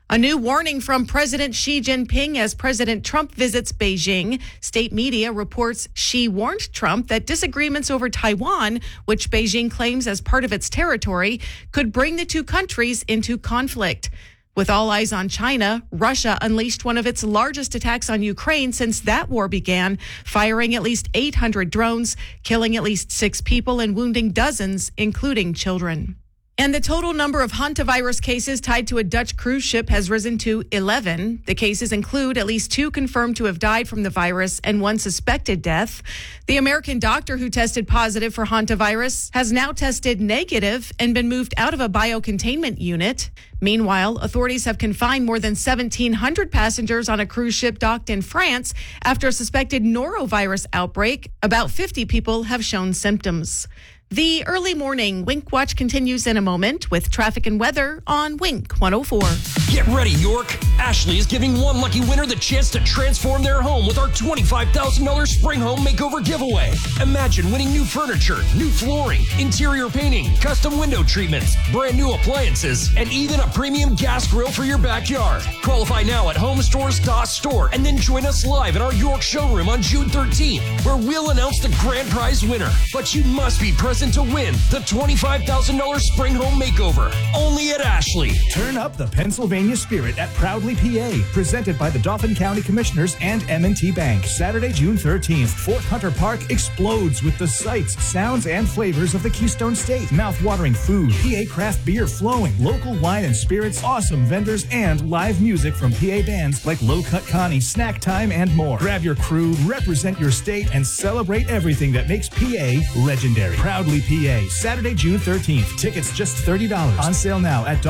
A new warning from President Xi Jinping as President Trump visits Beijing. State media reports Xi warned Trump that disagreements over Taiwan, which Beijing claims as part of its territory, could bring the two countries into conflict. With all eyes on China, Russia unleashed one of its largest attacks on Ukraine since that war began, firing at least 800 drones, killing at least 6 people and wounding dozens, including children. And the total number of hantavirus cases tied to a Dutch cruise ship has risen to 11. The cases include at least 2 confirmed to have died from the virus and 1 suspected death. The American doctor who tested positive for hantavirus has now tested negative and been moved out of a biocontainment unit. Meanwhile, authorities have confined more than 1,700 passengers on a cruise ship docked in France after a suspected norovirus outbreak. About 50 people have shown symptoms. The early morning Wink Watch continues in a moment with traffic and weather on Wink 104. Get ready, York. Ashley is giving one lucky winner the chance to transform their home with our $25,000 Spring Home Makeover giveaway. Imagine winning new furniture, new flooring, interior painting, custom window treatments, brand new appliances, and even a premium gas grill for your backyard. Qualify now at homestores.store and then join us live in our York showroom on June 13th, where we'll announce the grand prize winner. But you must be present to win the $25,000 Spring Home Makeover, only at Ashley. Turn up the Pennsylvania spirit at Proudly PA, presented by the Dauphin County Commissioners and M&T Bank. Saturday, June 13th, Fort Hunter Park explodes with the sights, sounds, and flavors of the Keystone State. Mouth-watering food, PA craft beer flowing, local wine and spirits, awesome vendors, and live music from PA bands like Low Cut Connie, Snack Time, and more. Grab your crew, represent your state, and celebrate everything that makes PA legendary. Proudly PA, Saturday, June 13th. Tickets just $30. On sale now at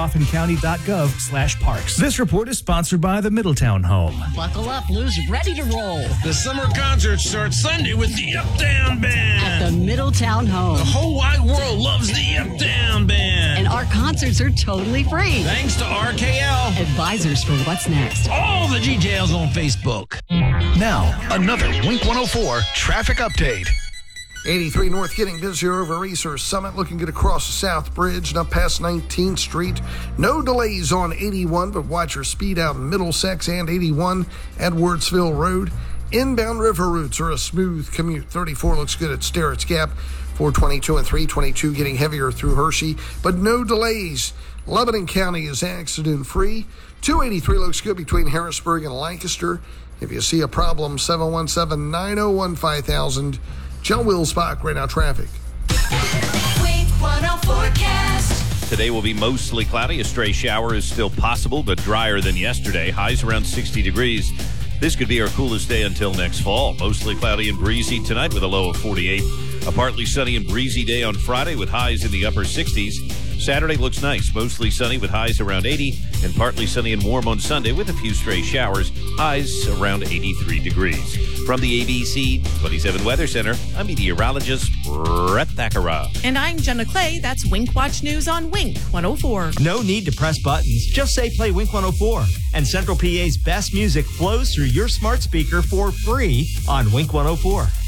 dauphincounty.gov/parks. This report is sponsored by the Middletown Home. Buckle up, Lou's ready to roll. The summer concert starts Sunday with the Up Down Band. At the Middletown Home. The whole wide world loves the Up Down Band. And our concerts are totally free. Thanks to RKL. Advisors for what's next. All the details on Facebook. Now, another Wink 104 traffic update. 83 North getting busier over Resource Summit, looking good across the South Bridge and up past 19th Street. No delays on 81, but watch your speed out in Middlesex and 81 Edwardsville Road. Inbound river routes are a smooth commute. 34 looks good at Sterrett's Gap. 422 and 322 getting heavier through Hershey, but no delays. Lebanon County is accident-free. 283 looks good between Harrisburg and Lancaster. If you see a problem, 717-901-5000. John Wilsbach, right now traffic. Wink 104 forecast. Today will be mostly cloudy. A stray shower is still possible, but drier than yesterday. Highs around 60 degrees. This could be our coolest day until next fall. Mostly cloudy and breezy tonight with a low of 48. A partly sunny and breezy day on Friday with highs in the upper 60s. Saturday looks nice, mostly sunny with highs around 80, and partly sunny and warm on Sunday with a few stray showers, highs around 83 degrees. From the ABC 27 Weather Center, I'm meteorologist Brett Thakara. And I'm Jenna Clay. That's Wink Watch News on Wink 104. No need to press buttons. Just say play Wink 104. And Central PA's best music flows through your smart speaker for free on Wink 104.